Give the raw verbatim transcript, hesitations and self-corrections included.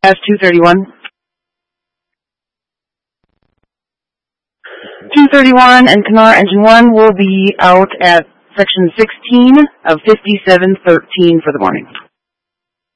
As two thirty-one. two thirty-one and Canar Engine one will be out at section sixteen of fifty-seven thirteen for the morning.